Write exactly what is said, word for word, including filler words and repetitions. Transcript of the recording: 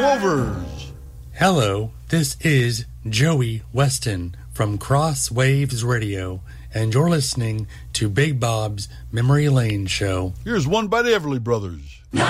Clovers. Hello, this is Joey Weston from Cross Waves Radio, and you're listening to Big Bob's Memory Lane Show. Here's one by the Everly Brothers.